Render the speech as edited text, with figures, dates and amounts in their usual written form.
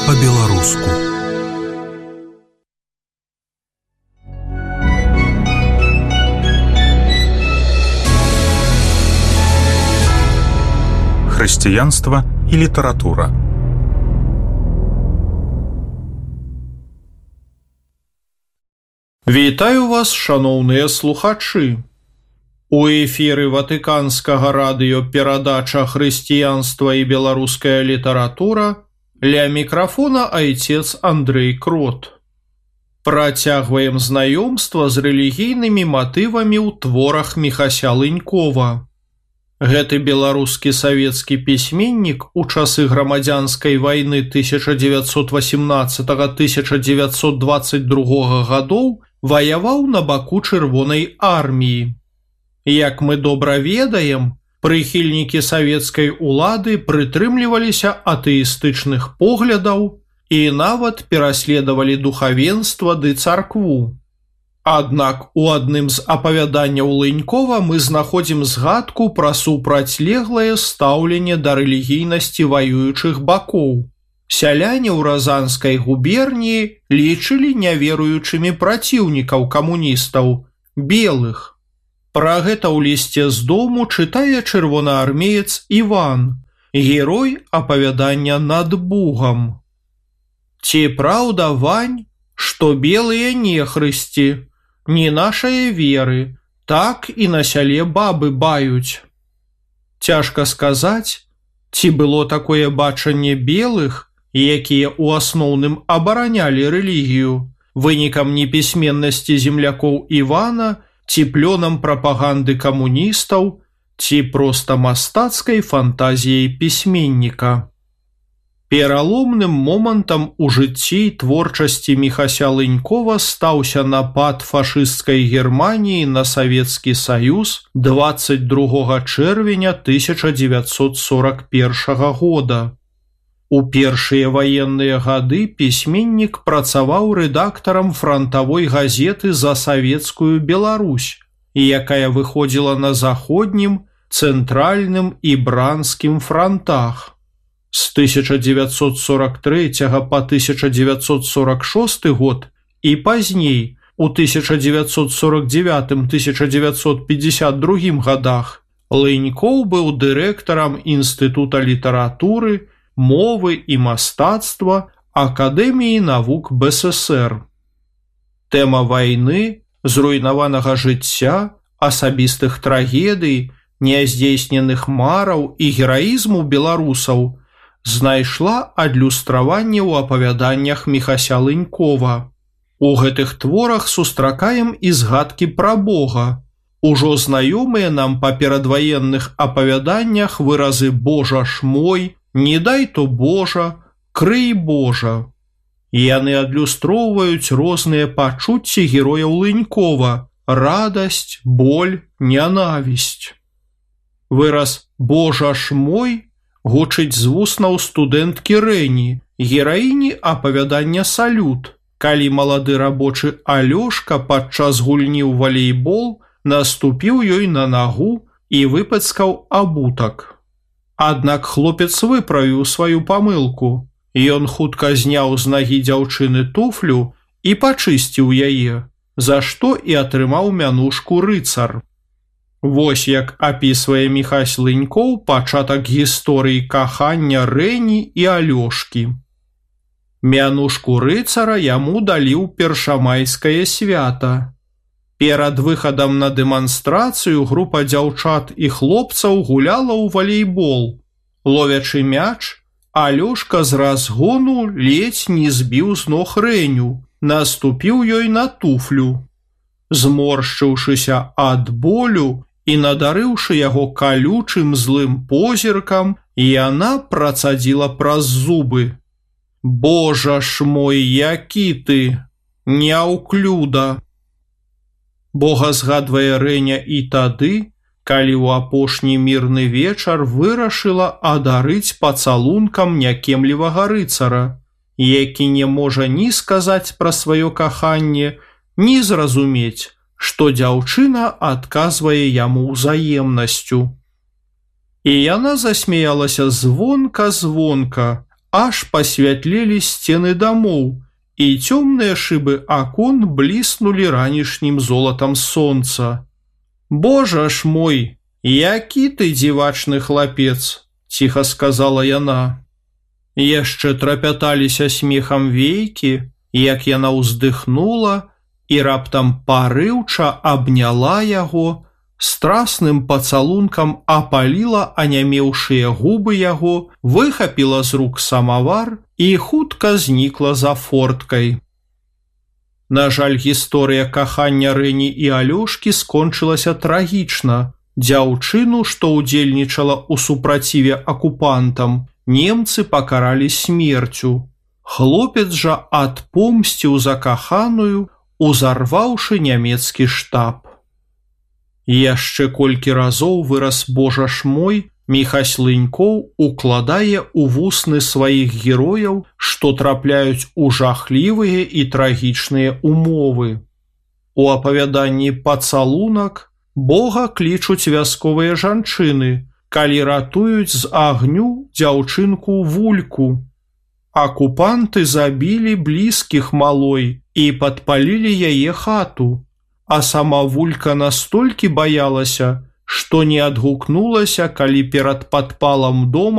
по-беларуску. Хрысціянства і літаратура. Вітаю вас, шаноўныя слухачы. У эфіры Ватыканскага радыё перадача «Хрысціянства і беларуская літаратура», ля мікрафона айцец Андрэй Крот. Працягваем знаёмства з рэлігійнымі матывамі ў творах Міхася Лынькова. Гэты беларускі савецкі пісьменнік у часы грамадзянскай вайны 1918-1922 гадоў ваяваў на баку Чырвонай арміі. Як мы добра ведаем, прыхільнікі савецкай улады прытрымліваліся атэістычных поглядаў і нават пераследавалі духавенства ды царкву. Аднак у адным з апавяданняў Лынькова мы знаходзім згадку пра супрацьлеглае стаўленне да рэлігійнасці ваюючых бакоў. Сяляне ў Разанскай губерніі лічылі няверуючымі праціўнікаў камуністаў, белых. Пра гэта ў лісце з дому чытае чырвонаармеец Іван, герой апавядання «Над Бугам». «Ці праўда, Вань, што белыя нехрысці, не нашае веры, так і на сяле бабы баюць». Цяжка сказаць, ці было такое бачанне белых, якія ў асноўным абаранялі рэлігію, вынікам непісьменнасці землякоў Івана, ці плёнам прапаганды камуністаў, ці проста мастацкай фантазіяй пісьменніка. Пераломным момантам у жыцці і творчасці Міхася Лынькова стаўся напад фашысцкай Германіі на Савецкі Саюз 22 чэрвеня 1941 года. У першыя ваенныя гады пісьменнік працаваў рэдактарам франтавой газеты «За савецкую Беларусь», якая выходзіла на заходнім, цэнтральным і бранскім франтах. З 1943 па 1946 год і пазней, у 1949-1952 годах, Лынькоў быў дырэктарам Інстытута літаратуры, мовы і мастацтва Акадэміі навук БССР. Тэма вайны, зруйнаванага жыцця, асабістых трагедый, няздзейсненых мараў і гераізму беларусаў знайшла адлюстраванне ў апавяданнях Міхася Лынькова. У гэтых творах сустракаем і згадкі пра Бога. Ужо знаёмыя нам па перадваенных апавяданнях выразы «Божа ж мой», «Не дай то Божа», «Крый Божа». Яны адлюстроўваюць розныя пачуцці герояў Лынькова – радасць, боль, нянавісць. Выраз «Божа ж мой» гучыць з вуснаў студэнткі Рэні, гераіні апавядання «Салют», калі малады рабочы Алёшка падчас гульні ў валейбол наступіў ёй на нагу і выпацкаў абутак. Аднак хлопец выправіў сваю памылку. Ён хутка зняў з нагі дзяўчыны туфлю і пачысціў яе, за што і атрымаў мянушку рыцар. Вось як апісвае Міхась Лынькоў пачатак гісторыі кахання Рэні і Алёшкі. Мянушку рыцара яму далі ў першамайскае свята. Перад выхадам на дэманстрацыю група дзяўчат і хлопцаў гуляла ў валейбол. Ловячы мяч, Алёшка з разгону ледзь не збіў з ног Рэню, наступіў ёй на туфлю. Зморшчыўшыся ад болю і надарыўшы яго калючым злым позіркам, яна працадзіла праз зубы: «Божа ж мой, які ты, няўклюда!» Бога згадвае Рэня і тады, калі ў апошні мірны вечар вырашыла адарыць пацалункам някемлівага рыцара, які не можа ні сказаць пра сваё каханне, ні зразумець, што дзяўчына адказвае яму ўзаемнасцю. І яна засмяялася звонка-звонка, аж пасвятлелі сцены дамоў, і цёмныя шыбы акон бліснулі ранішнім золатам сонца. «Божа ж мой, які ты дзівачны хлапец!» – ціха сказала яна. Яшчэ трапяталіся смехам вейкі, як яна ўздыхнула і раптам парыўча абняла яго, страсным пацалункам апаліла анямеўшыя губы яго, выхапіла з рук самавар і хутка знікла за форткай. На жаль, гісторыя кахання Рэні і Алёшкі скончылася трагічна. Дзяўчыну, што ўдзельнічала ў супраціве акупантам, немцы пакаралі смерцю. Хлопец жа адпомсціў за каханую, узарваўшы нямецкі штаб. Яшчэ колькі разоў выраз «Божа ж мой» Міхась Лынькоў укладае ў вусны сваіх герояў, што трапляюць у жахлівыя і трагічныя умовы. У апавяданні «Пацалунак» Бога клічуць вясковыя жанчыны, калі ратуюць з агню дзяўчынку Вульку. Акупанты забілі блізкіх малой і падпалілі яе хату, а сама Вулька настолькі баялася, што не адгукнулася, калі перад падпалам дома